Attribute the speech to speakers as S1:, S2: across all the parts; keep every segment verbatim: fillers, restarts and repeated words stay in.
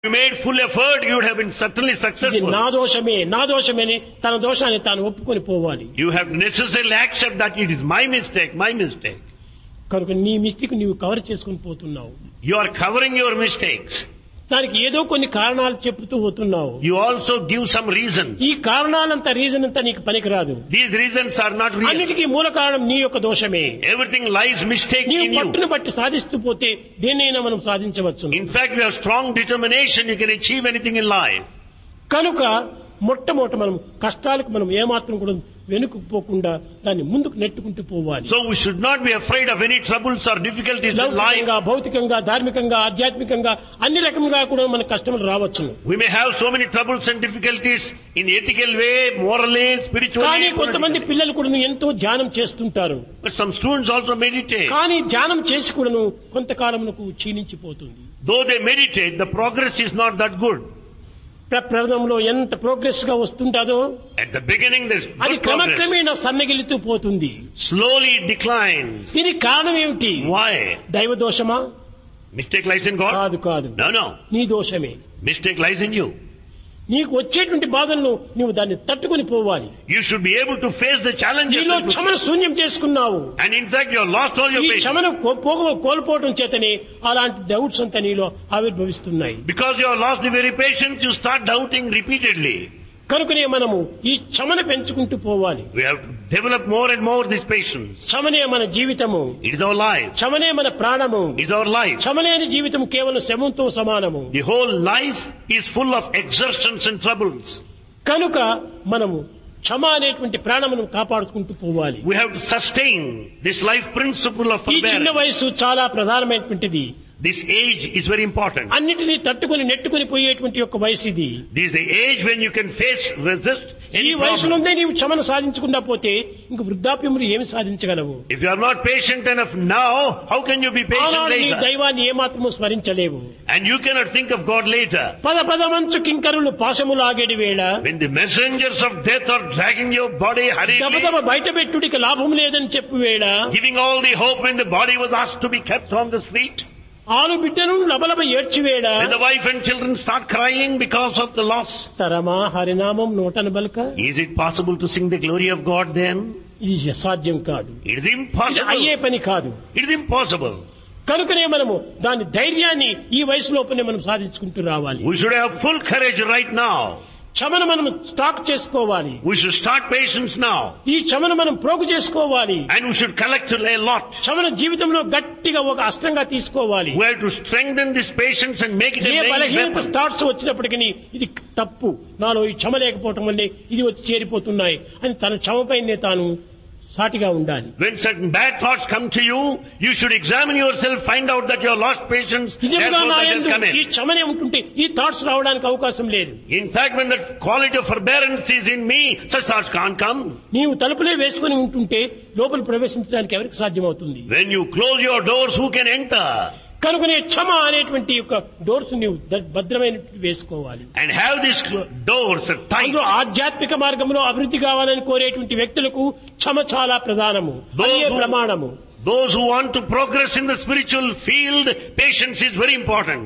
S1: you made full effort, you would have been certainly
S2: ఇది
S1: successful.
S2: నా దోషమే నా దోషమే అని తన దోషాన్ని తాను ఒప్పుకొని పోవాలి.
S1: You have necessarily accept that it is my mistake, my mistake.
S2: కనుక నీ మిస్టేక్ నీవు కవర్ చేసుకుని పోతున్నావు.
S1: You are covering your mistakes.
S2: దానికి ఏదో కొన్ని కారణాలు చెప్తూ పోతున్నావు.
S1: You also give some reasons.
S2: ఈ కారణాలంతా రీజన్ అంతా నీకు పనికిరాదు.
S1: These reasons are not real.
S2: అన్నిటికీ మూల కారణం నీ యొక్క దోషమే.
S1: Everything lies mistake
S2: నీవు
S1: in you.
S2: పట్టును బట్టి సాధిస్తూ పోతే దేన్నైనా మనం సాధించవచ్చు.
S1: In fact, you have strong determination, you can achieve anything in life.
S2: కనుక మొట్టమొదట మనం కష్టాలకు మనం ఏమాత్రం కూడా వెనుక పోకుండా దాన్ని ముందుకు నెట్టుకుంటూ పోవాలి.
S1: So we should not be afraid of any troubles or difficulties in life.
S2: లౌకికంగా, భౌతికంగా, ధార్మికంగా, ఆధ్యాత్మికంగా అన్ని రకముగా కూడా మనకు కష్టములు రావచ్చు.
S1: We may have so many troubles and difficulties in ethical way, morally, spiritually.
S2: కానీ కొంతమంది పిల్లలు కూడా ఎంతో ధ్యానం చేస్తుంటారు.
S1: But some students also meditate.
S2: కానీ ధ్యానం చేసి కూడాను కొంతకాలమునకు క్షీణించిపోతుంది.
S1: Though they meditate, the progress is not that good.
S2: ప్రప్రథమంలో ఎంత ప్రోగ్రెస్ గా వస్తుంటాదో
S1: At the beginning there is
S2: అది
S1: good progress.
S2: క్రమక్రమేణా సన్నగిలుతూ పోతుంది.
S1: Slowly it declines.
S2: దీనికి కారణం ఏమిటి?
S1: Why?
S2: దైవ దోషమా?
S1: Mistake lies in God?
S2: కాదు కాదు,
S1: No, no.
S2: నీ దోషమే.
S1: Mistake lies in you.
S2: నీకు వచ్చేటువంటి బాధలను నువ్వు దాన్ని తట్టుకొని పోవాలి.
S1: You should be able to face the challenges.
S2: నీలో
S1: and-
S2: క్షమను శూన్యం చేసుకున్నావు.
S1: And in fact, you have lost all your
S2: ఈ
S1: patience.
S2: క్షమను కో- పోగ- కోల్పోవడం చేతనే అలాంటి డౌట్స్ అంతా నీలో ఆవిర్భవిస్తున్నాయి.
S1: Because you have lost the very patience, you start doubting repeatedly.
S2: కనుకనే మనము ఈ క్షమను పెంచుకుంటూ పోవాలి.
S1: We have to develop more and more this patience.
S2: క్షమనే మన జీవితము,
S1: It is our life.
S2: క్షమనే మన ప్రాణము.
S1: It is our life.
S2: క్షమలేని జీవితం కేవలం శ్రమంతో సమానము.
S1: The whole life is full of exertions and troubles.
S2: కనుక మనము క్షమ అనేటువంటి ప్రాణమును కాపాడుకుంటూ పోవాలి.
S1: We have to sustain this life principle of
S2: ఈ చిన్న
S1: forbearance.
S2: వయసు చాలా ప్రధానమైనటువంటిది.
S1: This age is very important.
S2: అన్నిటినీ తట్టుకొని నెట్టుకొని పోయేటువంటి యొక్క వయసు ఇది.
S1: This is the age when you can face, resist
S2: ఈ
S1: any problem.
S2: వయసులోనే నీవు క్షమను సాధించకుండా పోతే ఇంక వృద్ధాప్యములు ఏమి సాధించగలవు?
S1: If you are not patient enough now, how can you be patient
S2: ఆనాడు నీ
S1: later?
S2: దైవాన్ని ఏమాత్రము స్మరించలేవు.
S1: And you cannot think of God later.
S2: పద పద మంచు కింకరులు పాశములు ఆగేడి వేళ
S1: When the messengers of death are dragging your body hurriedly,
S2: దబదబ బయట పెట్టుడికి లాభం లేదని చెప్పు వేళ
S1: giving all the hope when the body was asked to be kept on the street,
S2: ఆలు బిడ్డను లబలబ ఏడ్చి వేళ
S1: when the wife and children start crying because of the loss,
S2: తరమా హరినామం నోటన బలక
S1: is it possible to sing the glory of God then?
S2: ఇది అసాధ్యం కాదు.
S1: It is
S2: ఇది
S1: impossible.
S2: అయ్యే పని కాదు.
S1: It is impossible.
S2: కనుకనే మనము దాని ధైర్యాన్ని ఈ వయసు లోపలనే మనం సాధించుకుంటూ రావాలి.
S1: We should have full courage right now.
S2: క్షమను మనం స్టాక్ చేసుకోవాలి.
S1: We should start patience now.
S2: ఈ క్షమను మనం ప్రోగు చేసుకోవాలి.
S1: And we should collect a lot.
S2: క్షమను జీవితంలో గట్టిగా ఒక అస్త్రంగా తీసుకోవాలి.
S1: We have to strengthen this patience and make it a
S2: A
S1: main
S2: బలహీనత
S1: weapon.
S2: స్టార్ట్స్ వచ్చినప్పటికీ ఇది తప్పు, నాలో ఈ క్షమ లేకపోవటం వల్లే ఇది వచ్చి చేరిపోతున్నాయి అని తన క్షమపైనే తాను సాటిగా ఉండాలి.
S1: When certain bad thoughts come to you, you should examine yourself, find out that you have lost patience,
S2: నిజంగా
S1: therefore
S2: నా
S1: that has
S2: యందు
S1: come
S2: ఈ
S1: in.
S2: క్షమనే ఉంటుంటే ఈ థాట్స్ రావడానికి అవకాశం లేదు.
S1: In fact, when that quality of forbearance is in me, such thoughts can't come.
S2: నీవు తలుపులే వేసుకుని ఉంటుంటే లోపల ప్రవేశించడానికి ఎవరికి సాధ్యమవుతుంది?
S1: When you close your doors, who can enter?
S2: కనుకనే క్షమ అనేటువంటి యొక్క డోర్స్ నీవు ద- భద్రమైన వేసుకోవాలి.
S1: And have these cl- doors tight.
S2: అందులో ఆధ్యాత్మిక మార్గంలో అభివృద్ధి కావాలని కోరేటువంటి వ్యక్తులకు క్షమ చాలా ప్రధానము,
S1: Those
S2: అదే
S1: who-
S2: ప్రమాణము.
S1: Those who want to progress in the spiritual field, patience is very important.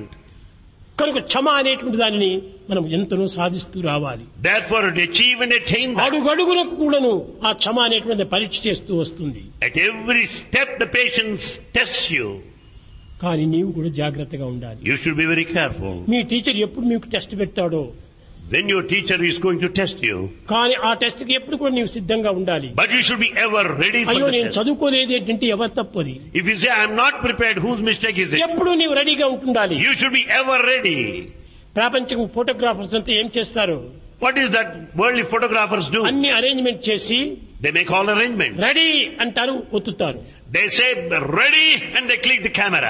S2: కనుక క్షమ అనేటువంటి దానిని మనం ఎంతనో సాధిస్తూ రావాలి.
S1: Therefore, to achieve and attain that,
S2: అడుగడుగులకు కూడాను ఆ క్షమ అనేటువంటి పరీక్ష చేస్తూ వస్తుంది.
S1: at every step the patience tests you.
S2: కానీ నీవు కూడా జాగ్రత్తగా ఉండాలి.
S1: You should be very careful.
S2: Me teacher ఎప్పుడు మీకు test పెడతాడో,
S1: When your teacher is going to test you,
S2: కానీ ఆ టెస్ట్ కి ఎప్పుడు కూడా నీవు సిద్ధంగా ఉండాలి.
S1: but you should be ever ready for
S2: అయ్యో
S1: the
S2: నేను
S1: test.
S2: చదువుకోలేదు ఏంటంటే ఎవరు తప్పది.
S1: If you say, I am not prepared, whose mistake is it?
S2: ఎప్పుడు నీవు రెడీగా ఉంటుండాలి.
S1: You should be ever ready.
S2: ప్రాపంచిక ఫోటోగ్రాఫర్స్ అంతా ఏం చేస్తారు?
S1: What is that worldly photographers do?
S2: అన్ని అరేంజ్మెంట్ చేసి
S1: They make all arrangements.
S2: Ready అంటారు, ఒత్తుతారు.
S1: They say, ready, and they click the camera.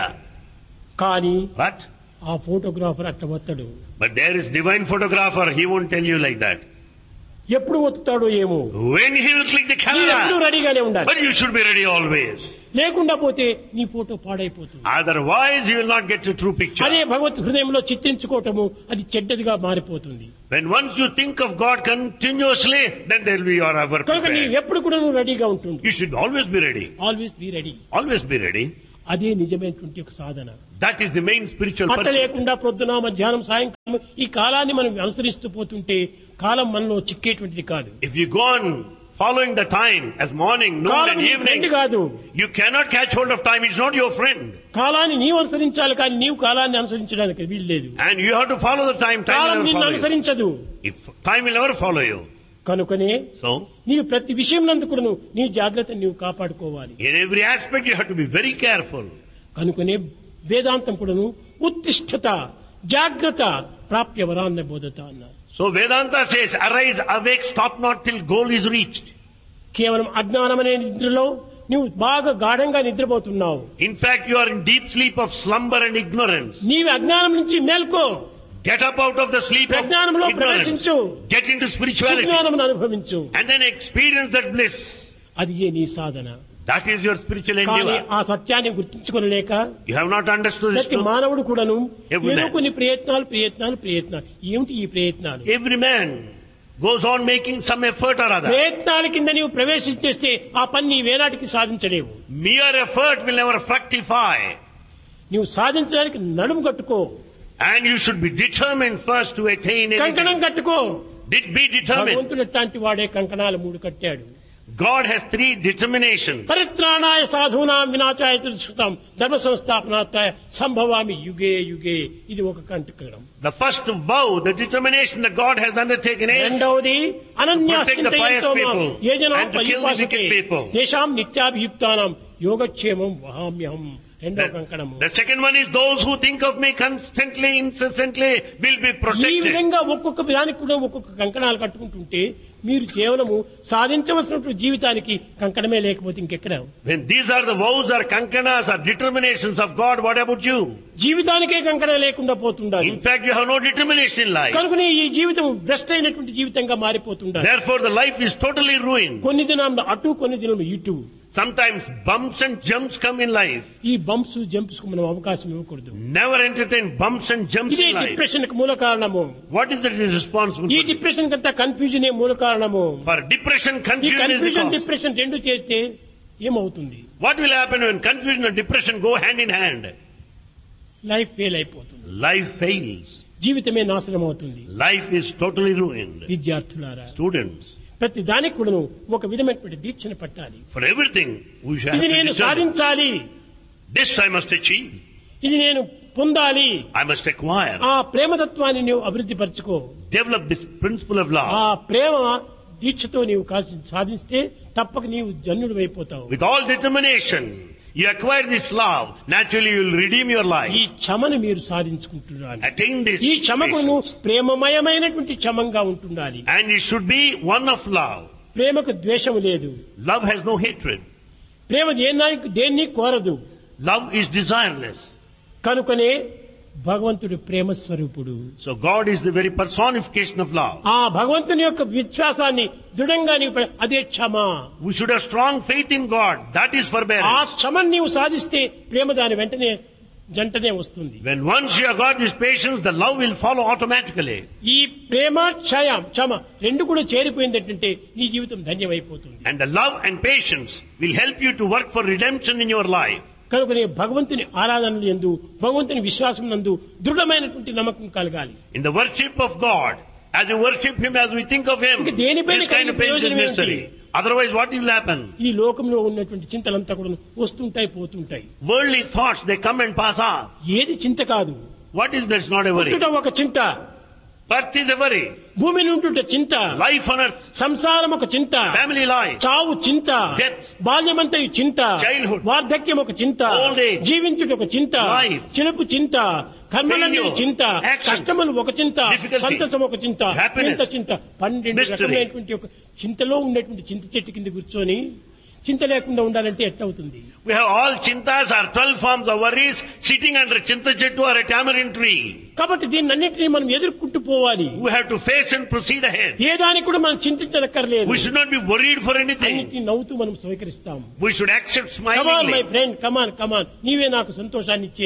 S2: కానీ
S1: What?
S2: ఆ ఫోటోగ్రాఫర్ అట్ట ఒత్తడు.
S1: But there is divine photographer, he won't tell you like that.
S2: ఎప్పుడు ఒత్తుతాడో ఏమో.
S1: When he will click the
S2: నీవు ఎప్పుడు
S1: camera,
S2: రెడీగానే ఉండాలి.
S1: but you should be ready always.
S2: లేకుండా పోతే నీ ఫోటో పాడైపోతుంది.
S1: Otherwise, you will not get the true picture.
S2: అదే భగవత్ హృదయంలో చిత్రించుకోవటము అది చెడ్డదిగా మారిపోతుంది.
S1: When once you think of God continuously, then there will be your ever
S2: కనుక నీవు
S1: prepared.
S2: ఎప్పుడు కూడా నువ్వు రెడీగా ఉంటుంది.
S1: You should always be ready.
S2: Always be ready.
S1: Always be ready.
S2: అదే నిజమైనటువంటి ఒక సాధన.
S1: That is the main spiritual
S2: అట్ట
S1: pursuit.
S2: లేకుండా ప్రొద్దున మధ్యాహ్నం సాయంకాలం ఈ కాలాన్ని మనం అనుసరిస్తూ పోతుంటే కాలం మనలో చిక్కేటువంటిది కాదు.
S1: If you go on following the time as morning, noon
S2: column
S1: and
S2: నీ
S1: evening,
S2: ఫ్రెండ్ కాదు.
S1: you cannot catch hold of time. It's not your friend.
S2: కాలాన్ని నీవు అనుసరించాలి కానీ నీవు కాలాన్ని అనుసరించడానికి వీల్లేదు.
S1: And you have to follow the time. Time
S2: column
S1: will never
S2: నిన్ను
S1: follow you.
S2: అనుసరించదు.
S1: If time will never follow you.
S2: కనుకనే
S1: So,
S2: నీవు ప్రతి విషయం నందు కూడా నీ జాగ్రత్తను నీవు కాపాడుకోవాలి.
S1: in every aspect you have to be very careful.
S2: కనుకనే వేదాంతం కూడాను ఉత్తిష్ఠత జాగ్రత్త ప్రాప్య వరాన్న బోధత అన్నారు.
S1: So Vedanta says, arise, awake, stop not till goal is reached.
S2: కేవలం అజ్ఞానమనే నిద్రలో నువ్వు బాగా గాఢంగా నిద్రపోతున్నావు.
S1: In fact, you are in deep sleep of slumber and ignorance.
S2: నీవు అజ్ఞానం నుంచి మేల్కో.
S1: Get up out of the sleep of
S2: ప్రజ్ఞానంలో
S1: ignorance.
S2: ప్రవేశించు.
S1: Get into spirituality.
S2: సుజ్ఞానమును అనుభవించు.
S1: And then experience that bliss.
S2: అది ఏ నీ సాధన.
S1: That is your spiritual
S2: కానీ
S1: endeavor.
S2: ఆ సత్యాన్ని గుర్తించుకోలేక
S1: You have not understood this
S2: ప్రతి
S1: truth.
S2: మానవుడు కూడాను
S1: Every
S2: ఏదో
S1: man.
S2: కొన్ని ప్రయత్నాలు ప్రయత్నాలు ప్రయత్నాలు ఏమిటి ఈ ప్రయత్నాలు?
S1: Every man goes on making some effort or other.
S2: ప్రయత్నాల కింద నీవు ప్రవేశించేస్తే ఆ పని నీ వేనాటికి సాధించలేవు.
S1: Mere effort will never fructify.
S2: నీవు సాధించడానికి నడుము కట్టుకో.
S1: And you should be determined first to attain
S2: కంకణం
S1: anything.
S2: కట్టుకో.
S1: Did be determined.
S2: భగవంతుడు ఎట్లాంటి వాడే కంకణాలు మూడు కట్టాడు.
S1: God has three determinations.
S2: పరిత్రాణాయ సాధూనాం వినాశాయ తుష్కృతం ధర్మ సంస్థాపనార్థాయ సంభవామి యుగే యుగే ఇది ఒక కంటకం.
S1: The first vow, the determination that God has undertaken is
S2: రెండవది
S1: protect the pious people and to kill the wicked people.
S2: దేశాం నిత్యాభియుక్తానాం యోగక్షేమం వహామ్యహం రెండవ కంకణము.
S1: The second one is those who think of me constantly, incessantly will be
S2: ఈ
S1: protected.
S2: విధంగా ఒక్కొక్క దానికి కూడా ఒక్కొక్క కంకణాలు కట్టుకుంటుంటే మీరు కేవలము సాధించవలసినటువంటి జీవితానికి కంకణమే లేకపోతే ఇంకెక్కడ?
S1: When these are the vows or kankanas or determinations of God, what about you?
S2: జీవితానికే కంకణం లేకుండా పోతుండాలి.
S1: In fact, you have no determination in life.
S2: కనుకనే ఈ జీవితం భ్రష్ట అయినటువంటి జీవితంగా మారిపోతుండాలి.
S1: Therefore, the life is totally ruined.
S2: కొన్ని దినాలు అటు కొన్ని దినాలు ఇటు.
S1: Sometimes bumps and jumps come in life.
S2: ఈ బంప్స్ జంప్స్ కు మనం అవకాశం ఇవ్వకూడదు.
S1: Never entertain bumps and jumps
S2: ఇదే
S1: in life.
S2: డిప్రెషన్ కు మూల కారణము.
S1: What is the responsible
S2: ఈ
S1: for this?
S2: డిప్రెషన్ కంతా కన్ఫ్యూజన్ ఏ మూల కారణము.
S1: For depression,
S2: ఈ
S1: confusion is the
S2: confusion
S1: cause.
S2: Depression రెండు చేస్తే ఏమవుతుంది?
S1: What will happen when confusion and depression go hand in hand?
S2: Life fail అయిపోతుంది.
S1: Life fails.
S2: జీవితమే నాశనం అవుతుంది.
S1: Life is totally ruined.
S2: విద్యార్థులారా,
S1: Students,
S2: ప్రతి దానికి కూడాను ఒక విధమైనటువంటి దీక్షను పట్టాలి.
S1: for everything we shall have
S2: ఇది
S1: to
S2: నేను
S1: determine.
S2: సాధించాలి,
S1: This I must achieve.
S2: ఇది నేను పొందాలి.
S1: I must acquire.
S2: ఆ ప్రేమతత్వాన్ని నీవు అభివృద్ధి పరచుకో.
S1: Develop this principle of
S2: ఆ
S1: love.
S2: ప్రేమ దీక్షతో నీవు కాసి- సాధిస్తే తప్పక నీవు జన్యుడు అయిపోతావు.
S1: With all determination, you acquire this love. Naturally, you will redeem your
S2: ఈ
S1: life.
S2: క్షమను మీరు సాధించుకుంటున్నారు.
S1: Attain this.
S2: ఈ క్షమకును
S1: patience.
S2: ప్రేమమయమైనటువంటి క్షమంగా ఉంటుండాలి.
S1: And it should be one of love.
S2: ప్రేమకు ద్వేషము లేదు.
S1: Love has no hatred.
S2: ప్రేమ దేనికి దేన్ని కోరదు.
S1: Love is desireless.
S2: కనుకనే భగవంతుడు ప్రేమ స్వరూపుడు.
S1: So God is the very personification of love.
S2: ఆ భగవంతుని యొక్క విశ్వాసాన్ని దృఢంగా నీవు పె- అదే క్షమ.
S1: We should have strong faith in God. That is
S2: ఆ
S1: forbearance.
S2: క్షమను నీవు సాధిస్తే ప్రేమ దాని వెంటనే జంటనే వస్తుంది.
S1: When once you have got this patience, the love will follow automatically.
S2: ఈ ప్రేమ క్షయం క్షమ రెండు కూడా చేరిపోయిందంటే నీ జీవితం ధన్యమైపోతుంది.
S1: And the love and patience will help you to work for redemption in your life.
S2: కనుకనే భగవంతుని ఆరాధనలు యందు భగవంతుని విశ్వాసం నందు దృఢమైనటువంటి నమ్మకం కలగాలి.
S1: In the worship of God, as you worship Him, as we think of Him,
S2: ఇంక దేనిపైన
S1: this kind of
S2: కలిగే
S1: patience is
S2: ప్రయోజనం
S1: necessary.
S2: ఏంటి?
S1: Otherwise, what will happen?
S2: ఈ లోకంలో ఉన్నటువంటి చింతలంతా కూడా వస్తుంటాయి పోతుంటాయి.
S1: Worldly thoughts, they come and pass off.
S2: ఏది చింత కాదు.
S1: What is that's not a worry?
S2: పుట్టుట ఒక చింత,
S1: Birth is a worry.
S2: భూమి నుండుట చింత,
S1: Life on earth,
S2: సంసారం ఒక చింత,
S1: family life,
S2: చావు చింత,
S1: Death.
S2: బాల్యమంతయు చింత,
S1: Childhood.
S2: వార్ధక్యం ఒక చింత,
S1: Old age.
S2: జీవించుట ఒక చింత,
S1: Life.
S2: చిలుపు చింత, కర్మలన్నీ
S1: Failure.
S2: చింత,
S1: Action.
S2: కష్టములు ఒక చింత,
S1: Difficulty.
S2: సంతసం ఒక చింత,
S1: Happiness.
S2: ఎంత చింత, పన్నెండు
S1: Mystery.
S2: రకమైనటువంటి ఒక చింతలో ఉన్నటువంటి చింత చెట్టు కింద కూర్చొని చింత లేకుండా ఉండాలంటే ఎట్లవుతుంది?
S1: we have all chintas or twelve forms of worries sitting under chinta chettu or a tamarind tree.
S2: కాబట్టి దీన్ని అన్నింటినీ మనం ఎదుర్కొంటూ పోవాలి.
S1: We have to face and proceed ahead.
S2: ఏ దానికి కూడా మనం చింతించనక్కర్లేదు.
S1: We should not be worried for anything.
S2: అన్నిటినీ నవ్వుతూ మనం స్వీకరిస్తాం.
S1: We should accept
S2: come on my
S1: smilingly.
S2: Friend, కమాన్ కమాన్, నీవే నాకు సంతోషాన్ని ఇచ్చేది.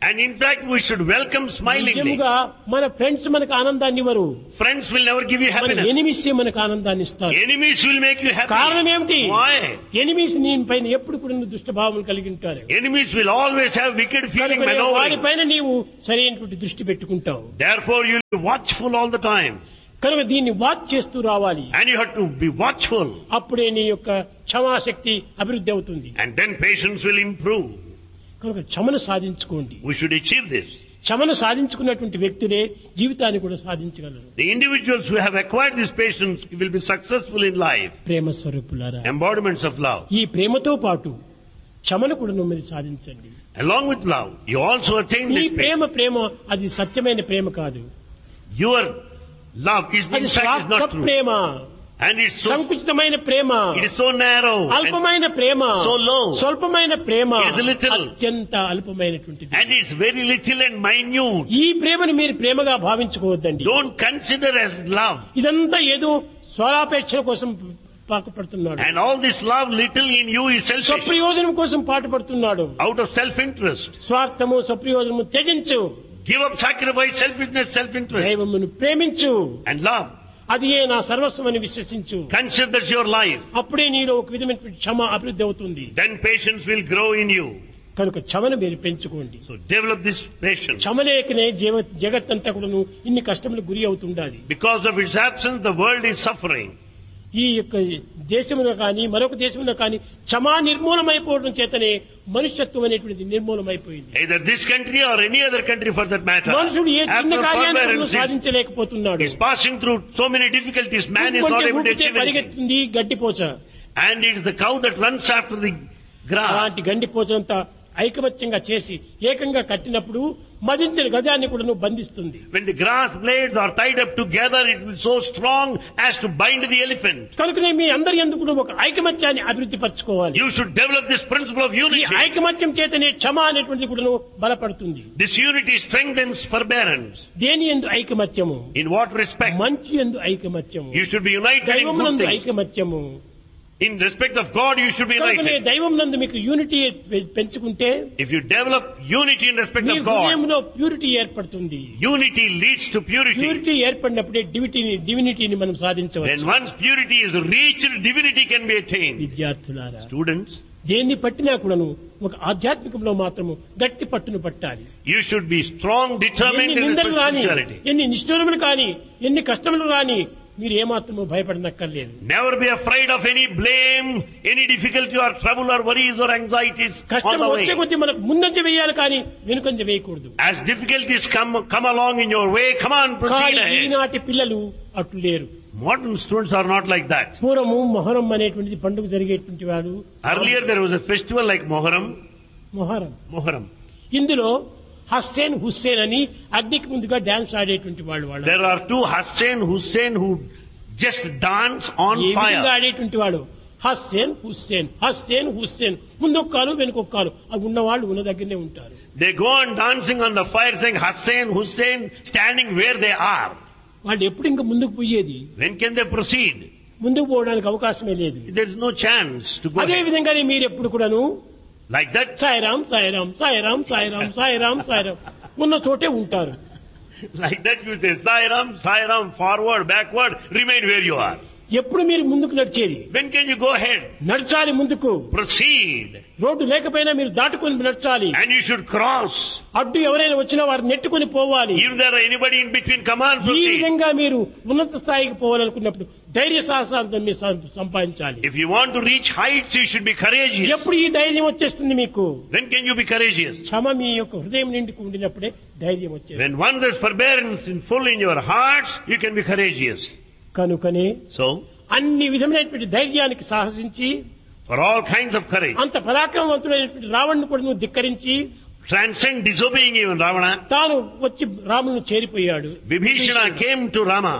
S1: And in fact, we should welcome smilingly.
S2: నిజముగా మన ఫ్రెండ్స్ మనకు ఆనందాన్ని ఇవ్వరు.
S1: Friends will never give you
S2: మన
S1: happiness.
S2: ఎనిమిస్ మనకు ఆనందాన్ని ఇస్తారు.
S1: Enemies will make you happy.
S2: కారణం ఏమిటి?
S1: Why?
S2: ఎనిమిస్ నీ పైన ఎప్పుడు కూడా దుష్ట భావం కలిగి ఉంటారు.
S1: Enemies will always have wicked feeling maneuvering.
S2: వారిపైన నీవు సరైనటువంటి దృష్టి పెట్టుకుంటావు.
S1: Therefore, you will be watchful all the time.
S2: కనుక దీన్ని వాచ్ చేస్తూ రావాలి.
S1: And you have to be watchful.
S2: అప్పుడే నీ యొక్క క్షమాశక్తి అభివృద్ధి అవుతుంది.
S1: And then patience will improve.
S2: కనుక క్షమను సాధించుకోండి.
S1: We should achieve this.
S2: క్షమను సాధించుకున్నటువంటి వ్యక్తులే జీవితాన్ని కూడా సాధించగలరు.
S1: The individuals who have acquired this patience will be successful in life.
S2: ప్రేమ స్వరూపులారా,
S1: Embodiments of love.
S2: ఈ ప్రేమతో పాటు క్షమను కూడా మీరు సాధించండి.
S1: Along with love, you also attain
S2: ఈ
S1: this
S2: ప్రేమ
S1: patience.
S2: ప్రేమ అది సత్యమైన ప్రేమ కాదు.
S1: Your love is in
S2: అది
S1: fact is
S2: స్వార్థ
S1: not true.
S2: Prema,
S1: And it's so,
S2: సంకుచితమైన Prema,
S1: it is so narrow. And,
S2: అల్పమైన ప్రేమ,
S1: so low.
S2: స్వల్పమైన ప్రేమ,
S1: It is little.
S2: అత్యంత అల్పమైనటువంటిది.
S1: and it's very little and minute.
S2: ఈ ప్రేమను మీరు ప్రేమగా భావించుకోవద్దండి.
S1: Don't consider as love.
S2: ఇదంతా ఏదో స్వలాపేక్షల కోసం పాటుపడుతున్నాడు.
S1: And all this love little in you is selfish.
S2: స్వప్రయోజనం కోసం పాటుపడుతున్నాడు.
S1: Out of self-interest.
S2: స్వార్థము స్వప్రయోజనము త్యజించు.
S1: Give up sacrifice, selfishness, self-interest.
S2: దైవమును ప్రేమించు.
S1: And love.
S2: అది ఏ నా సర్వస్వం అని విశ్వసించు.
S1: Consider this your life.
S2: అప్పుడే నీలో ఒక విధమైన క్షమ అభివృద్ధి అవుతుంది.
S1: Then patience will grow in you.
S2: కనుక క్షమను మీరు పెంచుకోండి.
S1: So develop this patience.
S2: క్షమలేకనే జీవ జగత్తంతా కూడాను ఇన్ని కష్టములకు గురి అవుతుండాలి.
S1: Because of its absence, the world is suffering.
S2: ఈ యొక్క దేశంలో కానీ మరొక దేశంలో కానీ క్షమా నిర్మూలమైపోవడం చేతనే మనుష్యత్వం అనేటువంటిది నిర్మూలమైపోయింది.
S1: Either this country or any other country for that matter.
S2: మనుషుడు ఏ చిన్న
S1: After
S2: కార్యాన్ని
S1: forbearance
S2: సాధించలేకపోతున్నాడు.
S1: is passing through so many difficulties, man is not able to achieve anything.
S2: పరిగెత్తుంది గడ్డిపోచ.
S1: And it is the cow that runs after the grass.
S2: అలాంటి గండిపోచంతా ఐకమత్యంగా చేసి ఏకంగా కట్టినప్పుడు మదించిన గజాన్ని కూడా నువ్వు బంధిస్తుంది.
S1: When the grass blades are tied up together, it will be so strong as to bind the elephant.
S2: కనుకనే మీ అందరి యందు కూడా ఒక ఐకమత్యాన్ని అభివృద్ధి పరచుకోవాలి.
S1: You should develop this principle of
S2: ఈ
S1: unity.
S2: ఐకమత్యం చేతనే క్షమ అనేటువంటిది కూడా బలపడుతుంది.
S1: This unity strengthens forbearance.
S2: దేని యందు ఐకమత్యము?
S1: In what respect?
S2: మంచి యందు ఐకమత్యము.
S1: You should be united in good
S2: దైవమునందు
S1: things.
S2: ఐకమత్యము.
S1: In respect of God, you should be
S2: కనుకనే
S1: united.
S2: దైవం నందు మీకు యూనిటీ పెంచుకుంటే
S1: If you develop unity in respect
S2: me
S1: of God,
S2: హృదయంలో ప్యూరిటీ ఏర్పడుతుంది.
S1: unity leads to purity.
S2: Purity ఏర్పడినప్పుడే డివిటీని డివినిటీని మనం
S1: When
S2: సాధించవచ్చు.
S1: once purity is reached, divinity can be attained.
S2: విద్యార్థులారా,
S1: Students,
S2: దేన్ని పట్టినా కూడాను ఒక ఆధ్యాత్మికంలో మాత్రము గట్టి పట్టును పట్టాలి.
S1: you should be strong, determined
S2: ఎన్ని
S1: in
S2: నిందలు
S1: respect of
S2: రాని,
S1: spirituality.
S2: ఎన్ని నిష్ఠూరములు కాని, ఎన్ని కష్టములు రాని మీరు ఏమాత్రము భయపడనక్కర్లేదు.
S1: Never be afraid of any blame, any difficulty or trouble or worries or anxieties on
S2: కష్టం
S1: the
S2: వచ్చే
S1: way.
S2: కొద్దీ మనకు ముందంజ వేయాలి కానీ వెనుకంజ వేయకూడదు.
S1: As difficulties come come along in your way, come on, proceed
S2: కానీ
S1: ahead.
S2: ఈనాటి పిల్లలు అట్లు లేరు.
S1: Modern students are not like that.
S2: పూర్వము మొహరం అనేటువంటిది పండుగ జరిగేటువంటి వాడు.
S1: Earlier there was a festival like Moharram.
S2: Muharram
S1: Moharram.
S2: ఇందులో హస్సేన్ హుస్సేన్ అని అగ్నికి ముందుగా డాన్స్ ఆడేటువంటి వాళ్ళు వాళ్ళు
S1: There are two Hussein Hussein who just dance on
S2: ఏ విధంగా
S1: fire.
S2: ఆడేటువంటి వాడు హస్సేన్ హుస్సేన్ హస్సేన్ హుస్సేన్ ముందొక్కాలు వెనుకొక్కాలు అవి ఉన్నవాళ్ళు ఉన్న దగ్గరనే ఉంటారు.
S1: They go on dancing on the fire saying Hussein Hussein standing where they are.
S2: వాళ్ళు ఎప్పుడు ఇంకా ముందుకు పోయేది?
S1: When can they proceed?
S2: ముందుకు పోవడానికి అవకాశమే లేదు.
S1: There is no chance to go
S2: అదే
S1: ahead.
S2: విధంగానే మీరు ఎప్పుడు కూడాను
S1: Like that,
S2: సాయిరాం సాయిరాం సాయిరాం సాయిరాం సాయిరాం సాయిరాం ఉన్న చోటే ఉంటారు.
S1: like that you say Sairam, Sairam, forward, backward, remain where you are.
S2: ఎప్పుడు మీరు ముందుకు నడిచేది?
S1: When can you go ahead?
S2: నడచాలి ముందుకు.
S1: Proceed.
S2: రోడ్డు లేకపోయినా మీరు దాటుకొని నడచాలి.
S1: And you should cross.
S2: అడ్డు ఎవరైనా వచ్చినా వారిని నెట్టుకొని పోవాలి.
S1: If there are anybody in between, come on,
S2: ఈ
S1: proceed.
S2: విధంగా మీరు ఉన్నత స్థాయికి పోవాలనుకున్నప్పుడు ధైర్య సాహసాలను మీరు సం- సంపాదించాలి.
S1: If you want to reach heights, you should be courageous.
S2: ఎప్పుడు ఈ ధైర్యం వచ్చేస్తుంది మీకు?
S1: When can you be courageous?
S2: క్షమ మీ యొక్క హృదయం నిండుకు ఉండినప్పుడే ధైర్యం వచ్చేది.
S1: When once there's forbearance in full in your hearts, you can be courageous.
S2: కనుకనే
S1: So,
S2: అన్ని విధమైనటువంటి ధైర్యానికి సాహసించి
S1: for all kinds of courage,
S2: అంత పరాక్రమవంతుడైనటువంటి రావణ్ణి కూడా నువ్వు ధిక్కరించి
S1: transcend disobeying even Ravana,
S2: తాను వచ్చి రామును చేరిపోయాడు.
S1: Vibhishana came to Rama.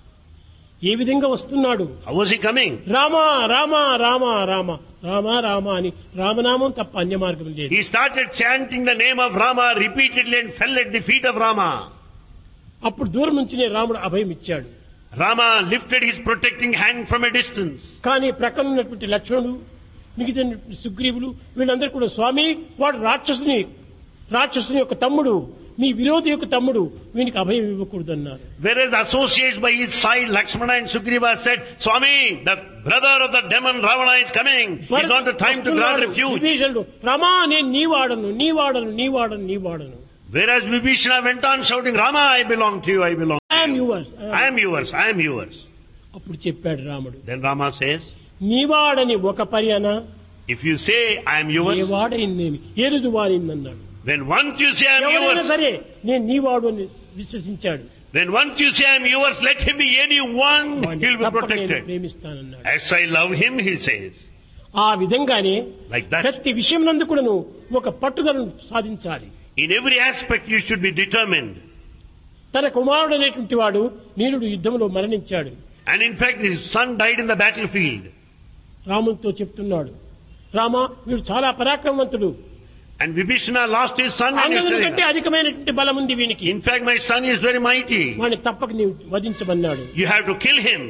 S2: ఏ విధంగా వస్తున్నాడు?
S1: How was he coming?
S2: Rama Rama Rama Rama Rama Rama అని రామనామం తప్ప అన్య మార్గం లేదు.
S1: He started chanting the name of Rama repeatedly and fell at the feet of Rama.
S2: అప్పుడు దూరం నుంచినే రాముడు అభయం ఇచ్చాడు.
S1: Rama lifted his protecting hand from a distance.
S2: కానీ ప్రక్కన ఉన్నటువంటి లక్ష్మణుడు మిగతా సుగ్రీవులు వీళ్ళందరూ కూడా స్వామి వాడు రాక్షసుని రాక్షసుని యొక్క తమ్ముడు మీ విరోధి యొక్క తమ్ముడు వీనికి అభయం ఇవ్వకూడదు అన్నారు.
S1: Whereas associates by his side, Lakshmana and Sugriva said, Swami, the brother of the demon Ravana is coming. It's not the time to grant refuge.
S2: విభీషణుడు రమా నేను నీ వాడను నీ వాడను నీ వాడను నీ వాడను.
S1: Whereas Vibhishana went on shouting, Rama, I belong to you, I belong to
S2: I am
S1: you.
S2: yours.
S1: I am yours, I am yours.
S2: అప్పుడు చెప్పాడు రాముడు,
S1: Then Rama says,
S2: నీవాడని ఒక పర్యన
S1: if you say I am yours,
S2: వాడైందేమి ఏరుదు వారిందన్నాడు.
S1: when once you say I am
S2: ఎవరైనా
S1: yours,
S2: సరే నేను నీవాడు అని విశ్వసించాడు.
S1: when once you say I am yours, let him be anyone, he will be
S2: తప్పక నేను
S1: protected.
S2: ప్రేమిస్తానన్నాడు.
S1: As I love him, he says.
S2: ఆ విధంగానే
S1: Like that.
S2: ప్రతి విషయం నందు కూడాను ఒక పట్టుదలను సాధించాలి.
S1: In every aspect you should be determined.
S2: తన కుమారుడు అనేటువంటి వాడు నీలుడు యుద్ధంలో మరణించాడు.
S1: And in fact his son died in the battlefield.
S2: రామునితో చెప్తున్నాడు, రామా వీడు చాలా పరాక్రమవంతుడు,
S1: And Vibhishana lost his son and his
S2: అంగదుని కంటే
S1: son.
S2: అధికమైనటువంటి బలం ఉంది వీనికి,
S1: In fact my son is very mighty.
S2: వాడిని తప్పక నీవు వధించమన్నాడు.
S1: You have to kill him.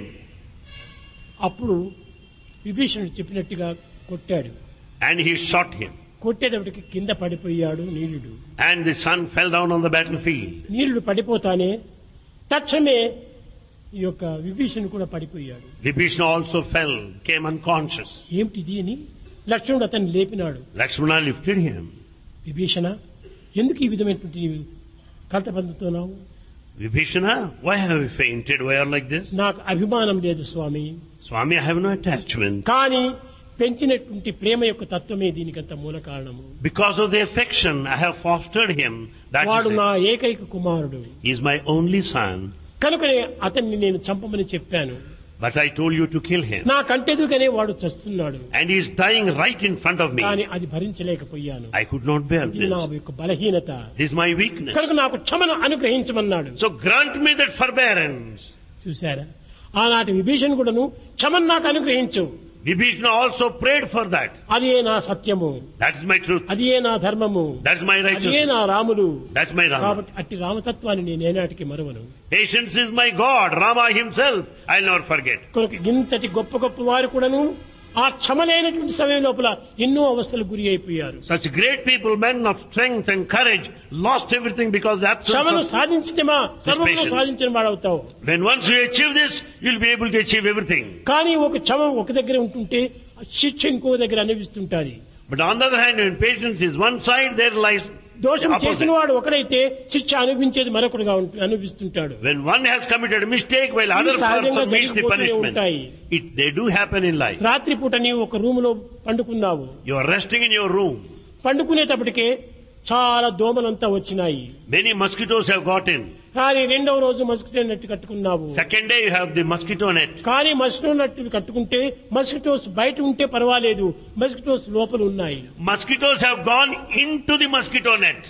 S2: అప్పుడు విభీషణుడు చెప్పినట్టుగా కొట్టాడు.
S1: And he shot him.
S2: కొట్టేటప్పటికి కింద పడిపోయాడు నీలుడు.
S1: And the son fell down on the battlefield.
S2: నీలుడు పడిపోతానే తక్షణమే ఈ యొక్క విభీషణుడు కూడా పడిపోయాడు.
S1: Vibhishana also fell, came unconscious.
S2: ఏమిటిది అని లక్ష్మణుడు అతన్ని లేపినాడు.
S1: Lakshmana lifted him.
S2: విభీషణ ఎందుకు ఈ విధమైనటువంటి నీవు కలత పొందుతున్నావు?
S1: Vibhishana, why have you fainted? Why are you like this?
S2: నాకు అభిమానం లేదు స్వామి,
S1: Swami, I have no attachment.
S2: కానీ పెంచినటువంటి ప్రేమ యొక్క తత్వమే దీనికంత మూల కారణము.
S1: Because of the affection I have fostered him, that
S2: వాడు
S1: is
S2: నా
S1: it.
S2: ఏకైక కుమారుడు,
S1: He is my only son.
S2: కనుకనే అతన్ని నేను చంపమని చెప్పాను.
S1: But I told you to kill him.
S2: నా కంటెదురుగానే వాడు చస్తున్నాడు,
S1: And he is dying right in front of me.
S2: కానీ అది భరించలేకపోయాను.
S1: I could not bear
S2: ఇది నా
S1: this.
S2: యొక్క బలహీనత,
S1: This is my weakness.
S2: కనుక నాకు క్షమను అనుగ్రహించమన్నాడు.
S1: So grant me that forbearance.
S2: చూశారా, ఆనాటి విభీషణుడు కూడాను క్షమను నాకు అనుగ్రహించు,
S1: Vibhishana also prayed for that.
S2: అదే నా సత్యము,
S1: That is my truth.
S2: అదే నా ధర్మము,
S1: That's my
S2: అదే
S1: righteousness.
S2: నా రాముడు.
S1: That's my Rama.
S2: కాబట్టి అట్టి రామతత్వాన్ని నేను ఏనాటికి మరువను.
S1: Patience is my God. Rama himself I'll never forget.
S2: కనుక ఇంతటి గొప్ప గొప్ప వారు కూడాను ఆ క్షమలేనటువంటి సమయం లోపల ఎన్నో అవస్థలకు గురి అయిపోయారు.
S1: Such great people, men of strength and courage, lost everything because of the
S2: క్షమను
S1: absence of...
S2: సాధించటమా సర్వమును
S1: patience.
S2: సాధించిన వాడవుతావు.
S1: When once you achieve this, you'll be able to achieve everything.
S2: కానీ ఒక క్షమ ఒక దగ్గర ఉంటుంటే శిక్ష ఇంకో దగ్గర అనుభవిస్తుంటారు.
S1: But on the other hand, when patience is one side, there lies
S2: దోషం
S1: the
S2: చేసిన
S1: opposite.
S2: వాడు ఒకడైతే శిక్ష అనుభవించేది మరొకడుగా ఉంటు- అనుభవిస్తుంటాడు.
S1: When one has committed a mistake while other
S2: ఇవి సహజంగా
S1: person meets the
S2: జరిగిపోతూనే
S1: punishment,
S2: ఉంటాయి.
S1: it, they do happen in life.
S2: రాత్రిపూట నీవు ఒక రూమ్ లో పండుకున్నావు,
S1: You are resting in your room.
S2: పండుకునేటప్పటికే చాలా దోమలంతా వచ్చినాయి.
S1: Many mosquitoes have got in.
S2: కానీ రెండవ రోజు mosquito net కట్టుకున్నావు.
S1: Second day you have the mosquito net.
S2: కానీ మస్కిటో నెట్ కట్టుకుంటే మస్కిటోస్ బయట ఉంటే పర్వాలేదు, మస్కిటోస్ లోపల ఉన్నాయి.
S1: Mosquitoes have gone into the mosquito net.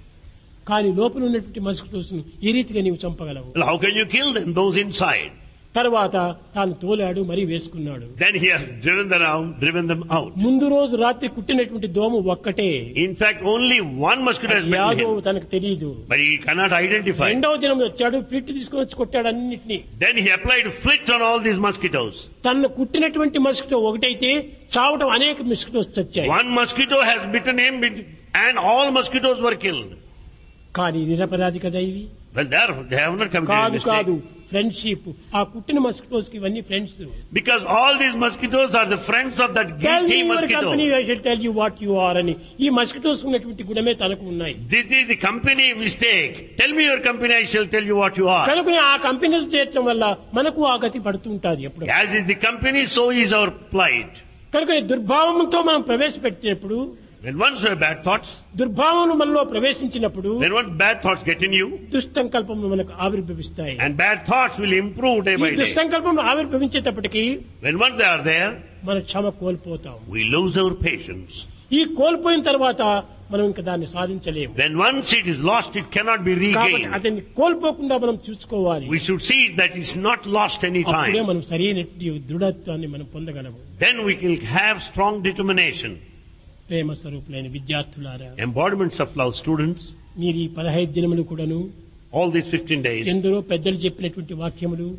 S2: కానీ లోపల ఉన్నటువంటి మస్కిటోస్ ను ఏ రీతిగా నీవు చంపగలవు?
S1: Well, how can you kill them, those inside?
S2: తర్వాత తాను తోలాడు, మరీ వేసుకున్నాడు.
S1: Then he has driven them out, driven them out.
S2: ముందు రోజు రాత్రి కుట్టినటువంటి దోమ ఒక్కటే,
S1: In fact, only one mosquito has bitten
S2: యాదో
S1: him,
S2: తనకు తెలియదు.
S1: but he cannot identify.
S2: రెండవ దినం వచ్చాడు, పిట్టి తీసుకొని వచ్చి కొట్టాడు అన్నిటినీ.
S1: Then he applied flit on all these mosquitoes.
S2: తనను కుట్టినటువంటి మస్కిటో ఒకటైతే చావటం అనేక mosquitoes చచ్చాయి.
S1: One mosquito has bitten him and all mosquitoes were killed.
S2: కానీ నిరపరాధి కదా ఇవి.
S1: Well, they, are, they have not committed
S2: కాదు
S1: a
S2: కాదు,
S1: mistake.
S2: ఫ్రెండ్షిప్. ఆ కుట్టిన మస్కిటోస్ కి ఇవన్నీ friends.
S1: Because all these mosquitoes are the friends of that guilty mosquito.
S2: Company I shall tell you what you are అని ఈ mosquitoes ఉన్నటువంటి గుణమే తనకు ఉన్నాయి.
S1: This is the company mistake. Tell me your company, I shall tell you what you are.
S2: కనుక ఆ కంపెనీలు చేర్చడం వల్ల మనకు ఆ గతి పడుతూ ఉంటుంది ఎప్పుడు.
S1: As is the company, so is our plight.
S2: కనుక ఈ దుర్భావంతో మనం ప్రవేశపెట్టినప్పుడు,
S1: When once you have bad thoughts,
S2: దుర్భావం మనలో ప్రవేశించినప్పుడు
S1: when once bad thoughts get in you,
S2: దుస్సంకల్పములు మనకు ఆవిర్భవిస్తాయి.
S1: and bad thoughts will improve day
S2: ఈ
S1: by day.
S2: దుస్సంకల్పములు ఆవిర్భవించేటప్పటికి
S1: When once they are there,
S2: మన క్షమ కోల్పోతాం.
S1: we lose our patience.
S2: ఈ కోల్పోయిన తర్వాత మనం ఇంకా దాన్ని సాధించలేము.
S1: When once it is lost, it cannot be
S2: కాబట్టి
S1: regained.
S2: అతన్ని కోల్పోకుండా మనం చూసుకోవాలి.
S1: We should see that it's not lost any
S2: అప్పుడే
S1: time.
S2: మనం సరైనటువంటి దృఢత్వాన్ని మనం పొందగలము.
S1: Then we will have strong determination.
S2: ప్రేమ స్వరూపులైన విద్యార్థులారా,
S1: Embodiments of love students,
S2: మీరు ఈ పదహైదు దినములు కూడాను
S1: all these fifteen days,
S2: ఎందరో పెద్దలు చెప్పినటువంటి వాక్యములు,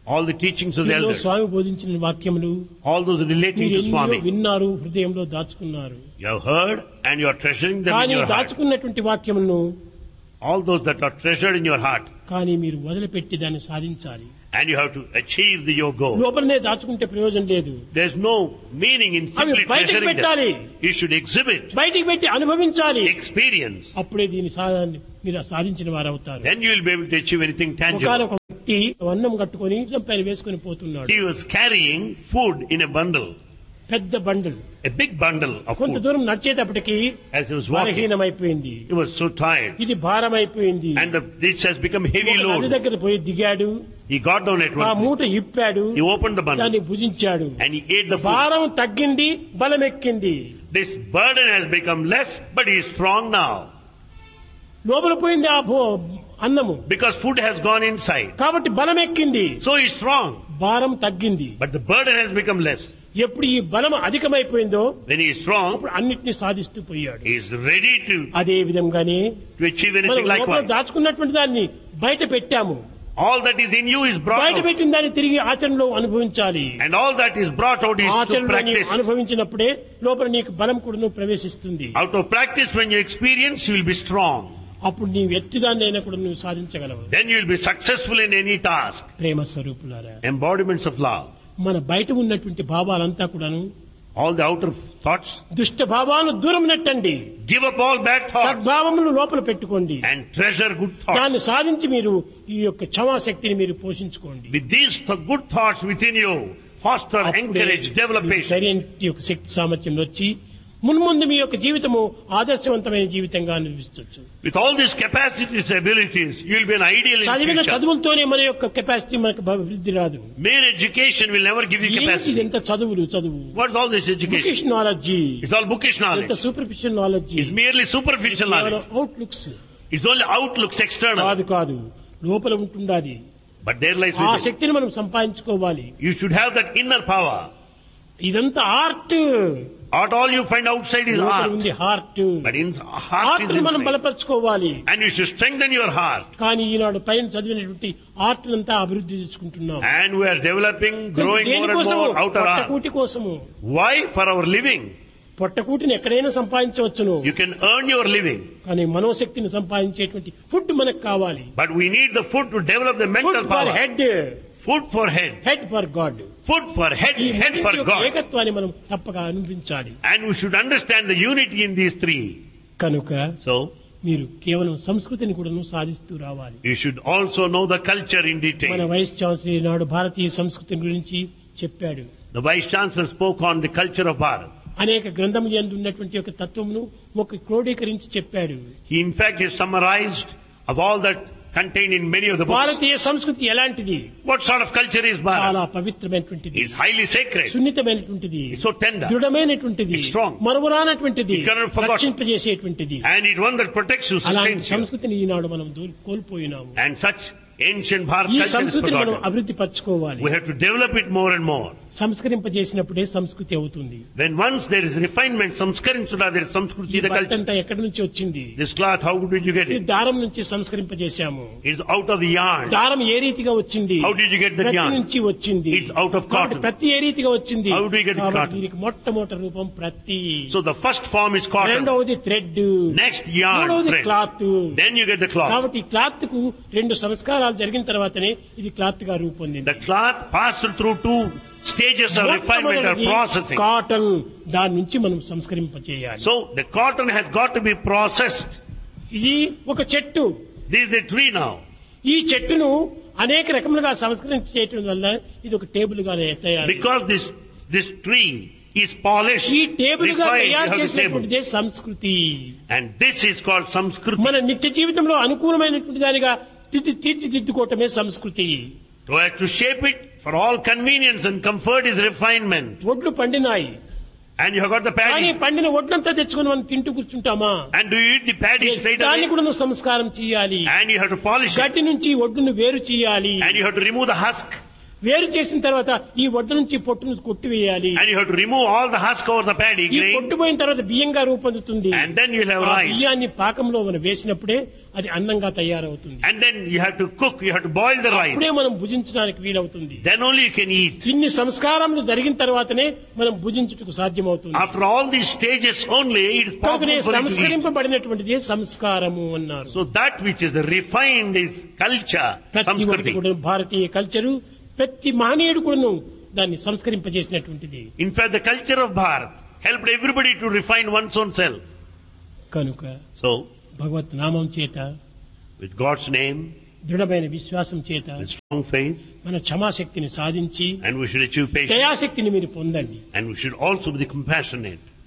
S1: All the teachings of the
S2: దీనిలో
S1: elders,
S2: స్వామి బోధించిన వాక్యములు
S1: all those relating
S2: మీరు
S1: to
S2: ఎన్నో
S1: Swami,
S2: విన్నారు, హృదయంలో దాచుకున్నారు.
S1: you have heard and you are treasuring them in
S2: కానీ
S1: your heart.
S2: దాచుకున్నటువంటి వాక్యములను
S1: All those that are treasured in your heart,
S2: కానీ మీరు వదిలిపెట్టి దాన్ని సాధించాలి.
S1: and you have to achieve the, your goal.
S2: లోపలనే దాచుకుంటే ప్రయోజనం లేదు.
S1: There's no meaning in
S2: అవి
S1: simply
S2: బయటకు
S1: treasuring
S2: పెట్టాలి.
S1: them. You should exhibit,
S2: బయటికి పెట్టి అనుభవించాలి.
S1: experience.
S2: అప్పుడే దీన్ని సా- మీరు సాధించిన వారు అవుతారు.
S1: Then you will be able to achieve anything tangible.
S2: ఒకనొక వ్యక్తి అన్నం కట్టుకొని పైన వేసుకొని పోతున్నాడు.
S1: He was carrying food in a bundle,
S2: పెద్ద bundle.
S1: a big bundle of
S2: కొంత
S1: food.
S2: దూరం నడిచేటప్పటికి
S1: As he was walking,
S2: బలహీనమైపోయింది.
S1: he was so tired,
S2: ఇది భారమైపోయింది.
S1: and the, this has become heavy
S2: ఒక నది
S1: load.
S2: దగ్గర పోయి దిగాడు.
S1: He got down at
S2: ఆ
S1: one
S2: మూట
S1: place.
S2: ఇప్పాడు.
S1: He opened the bundle
S2: దాన్ని భుజించాడు.
S1: and he ate the food.
S2: భారం తగ్గింది, బలం ఎక్కింది.
S1: This burden has become less, but he is strong now
S2: లోపల పోయింది ఆ భో అన్నము.
S1: because food has gone inside.
S2: కాబట్టి బలం ఎక్కింది,
S1: So he is strong,
S2: భారం తగ్గింది.
S1: but the burden has become less.
S2: ఎప్పుడు ఈ బలం అధికమైపోయిందో
S1: When he is strong,
S2: అప్పుడు అన్నిటిని సాధిస్తూ పోయాడు.
S1: he is ready to,
S2: అదే విధంగానే
S1: to achieve
S2: మనం
S1: anything
S2: లోపల
S1: likewise.
S2: దాచుకున్నటువంటి దాన్ని బయట పెట్టాము.
S1: All that is in you is brought
S2: బయట
S1: out,
S2: పెట్టిన దాన్ని తిరిగి ఆచరణలో అనుభవించాలి.
S1: and all that is brought out is to
S2: ఆచరణలో నీవు
S1: practice.
S2: అనుభవించినప్పుడే లోపల నీకు బలం కూడా ప్రవేశిస్తుంది.
S1: Out of practice, when you experience, you will be strong.
S2: అప్పుడు నీవు ఎట్టిదాన్ని అయినా కూడా నువ్వు సాధించగలవు.
S1: Then you will be successful in any task.
S2: ప్రేమ స్వరూపులారా,
S1: Embodiments of love.
S2: మన బయట ఉన్నటువంటి భావాలంతా కూడాను
S1: All the outer thoughts,
S2: దుష్ట భావాలను దూరం నెట్టండి.
S1: give up all bad thoughts
S2: సద్భావములు లోపల పెట్టుకోండి.
S1: and treasure good thoughts.
S2: దాన్ని సాధించి మీరు ఈ యొక్క క్షమాశక్తిని మీరు పోషించుకోండి.
S1: With these th- good thoughts within you, foster,
S2: అప్పుడే
S1: encourage, develop
S2: మీకు
S1: patience.
S2: సరైన యొక్క శక్తి సామర్థ్యం వచ్చి మున్ముందు మీ యొక్క జీవితము ఆదర్శవంతమైన జీవితంగా అనిపిస్తచ్చు.
S1: With all these capacities, abilities, you will be an ideal in
S2: చదివిన
S1: future.
S2: చదువులతోనే మన యొక్క కెపాసిటీ మనకు అభివృద్ధి రాదు.
S1: Mere education will never give you
S2: ఏంటి
S1: capacity.
S2: ఎంత చదువులు చదువు
S1: What's all this education?
S2: Bookish knowledge,
S1: It's all bookish
S2: ఎంత
S1: knowledge.
S2: Superficial knowledge,
S1: It's merely superficial knowledge.
S2: Outlooks
S1: It's only outlooks external.
S2: కాదు కాదు లోపల ఉంటుండాది.
S1: But there lies
S2: ఆ
S1: within.
S2: శక్తిని మనం సంపాదించుకోవాలి.
S1: You should have that inner power.
S2: ఇదంతా art.
S1: Not all you find outside is
S2: లోపల
S1: art.
S2: ఉంది heart.
S1: But in heart is
S2: art ని మనం
S1: inside.
S2: బలపరచుకోవాలి.
S1: And you should strengthen your heart.
S2: కానీ ఈనాడు పైన చదివినటువంటి ఆర్ట్ అంతా అభివృద్ధి చేసుకుంటున్నాం.
S1: And we are developing, growing more and
S2: దేనికోసము?
S1: more outer art.
S2: పొట్టకూటి కోసము.
S1: Why? For our living.
S2: పొట్టకూటిని ఎక్కడైనా సంపాదించవచ్చును.
S1: You can earn your living.
S2: కానీ మనోశక్తిని సంపాదించేటువంటి ఫుడ్ మనకు కావాలి.
S1: But we need the food to develop the mental
S2: food for
S1: power.
S2: Head,
S1: Food for head.
S2: Head for God.
S1: Food for head,
S2: ఈ
S1: head for
S2: మూడింటి యొక్క
S1: God.
S2: ఏకత్వాన్ని మనం తప్పక అనుభవించాలి.
S1: And we should understand the unity in these three.
S2: కనుక
S1: So,
S2: మీరు కేవలం సంస్కృతిని కూడా సాధిస్తూ రావాలి.
S1: you should also know the culture in
S2: మన
S1: detail.
S2: వైస్ ఛాన్సలర్ నాడు భారతీయ సంస్కృతి గురించి చెప్పాడు.
S1: The Vice Chancellor spoke on the culture of Bharat.
S2: అనేక గ్రంథములు యందు ఉన్నటువంటి యొక్క తత్వమును ఒక క్రోడీకరించి చెప్పాడు.
S1: He in fact is summarized of all that contained in many of the books.
S2: భారతీయ సంస్కృతి ఎలాంటిది?
S1: What sort of culture is
S2: చాలా
S1: Bharat?
S2: పవిత్రమైనటువంటిది,
S1: It's highly sacred.
S2: సున్నితమైనటువంటిది,
S1: It's so tender.
S2: దృఢమైనటువంటిది,
S1: It's strong.
S2: మరువరానటువంటిది,
S1: It cannot be forgotten.
S2: రక్షింపజేసేటువంటిది.
S1: And it's one that protects you,
S2: అలాంటి
S1: sustains you.
S2: సంస్కృతిని ఈనాడు మనం దూ- కోల్పోయినాము.
S1: And such ancient Bharat
S2: ఈ
S1: culture is
S2: సంస్కృతిని మనం
S1: forgotten.
S2: అభివృద్ధి పరచుకోవాలి.
S1: We have to develop it more and more.
S2: సంస్కరింపజేసినప్పుడే సంస్కృతి అవుతుంది.
S1: When once there is refinement, samskarin sudha, there is samskruti,
S2: ఈ
S1: the culture.
S2: బట్టంతా ఎక్కడి నుంచి వచ్చింది?
S1: This cloth, how did you get
S2: ఈ
S1: it?
S2: దారం నుంచి సంస్కరింపజేశాము.
S1: It's out of the yarn.
S2: దారం ఏ రీతిగా వచ్చింది?
S1: How did you get the
S2: ప్రతి
S1: yarn?
S2: నుంచి వచ్చింది.
S1: It's out of
S2: కాబట్టి
S1: cotton.
S2: ప్రతి ఏ రీతిగా వచ్చింది?
S1: How do you get the
S2: కాబట్టి
S1: cotton?
S2: దీనికి మొట్టమొదటి రూపం ప్రతి.
S1: So the first form is cotton.
S2: రెండవది థ్రెడ్,
S1: Next yarn,
S2: మూడవది
S1: thread.
S2: Cloth.
S1: Then you get the cloth.
S2: కాబట్టి ఈ క్లాత్ కు రెండు సంస్కారాలు జరిగిన తర్వాతనే ఇది క్లాత్ గా రూపొందింది.
S1: The cloth passed through two stages of refinement or processing.
S2: Cotton, దాని నుంచి మనం సంస్కరింపచేయాలి.
S1: So the cotton has got to be processed.
S2: ఇది ఒక చెట్టు.
S1: This is the tree now.
S2: ఈ చెట్టును అనేక రకములుగా సంస్కరించడం వల్ల ఇది ఒక టేబుల్ గా తయారు.
S1: Because this this tree is polished,
S2: ఈ టేబుల్ గా
S1: refined, you
S2: తయారు
S1: have the table.
S2: చేసినటువంటిదే సంస్కృతి.
S1: And this is called samskruti.
S2: మన నిత్య జీవితంలో అనుకూలమైనటువంటి దానిగా తీర్చి తీర్చిదిద్దుకోవటమే సంస్కృతి.
S1: So as to shape it for all convenience and comfort is refinement.
S2: ఒడ్లు పండినాయి,
S1: And you have got the
S2: కానీ
S1: paddy.
S2: పండిన ఒడ్లంతా తెచ్చుకొని మనం తింటూ కూర్చుంటామా?
S1: And do you eat the paddy straight
S2: దాన్ని
S1: away?
S2: కూడా నువ్వు సంస్కారం చేయాలి.
S1: And you have to polish it.
S2: గడ్డి నుంచి ఒడ్డును వేరు చేయాలి.
S1: And you have to remove the husk.
S2: వేరు చేసిన తర్వాత ఈ వడ్డ నుంచి పొట్టును కొట్టివేయాలి.
S1: And you have to remove all the husk over the paddy
S2: ఈ
S1: grain.
S2: కొట్టుపోయిన తర్వాత బియ్యంగా రూపొందుతుంది.
S1: And then you will have
S2: ఆ
S1: rice.
S2: బియ్యాన్ని పాకంలో మనం వేసినప్పుడే అది అన్నంగా తయారవుతుంది.
S1: And then you have to cook, you have to boil the rice.
S2: అప్పుడే మనం భుజించడానికి వీలవుతుంది.
S1: Then only you can eat.
S2: ఇన్ని సంస్కారములు జరిగిన తర్వాతనే మనం భుజించుటకు సాధ్యమవుతుంది.
S1: After all these stages only, it is
S2: కాకనే
S1: possible for you to eat.
S2: సంస్కరింపబడినటువంటిది సంస్కారము అన్నారు.
S1: So that which is refined is culture,
S2: ప్రతి ఒక్కటి
S1: samskriti.
S2: కూడా భారతీయ కల్చరు ప్రతి మహనీయుడు కూడాను దాన్ని సంస్కరింపజేసినటువంటిది.
S1: In fact, the culture of Bharat helped everybody to refine one's own self.
S2: కనుక
S1: So,
S2: భగవత్ నామం చేత
S1: with God's name,
S2: దృఢమైన విశ్వాసం చేత
S1: with strong faith,
S2: మన క్షమాశక్తిని సాధించి
S1: and we should achieve patience,
S2: దయాశక్తిని మీరు పొందండి.
S1: and we should also be compassionate.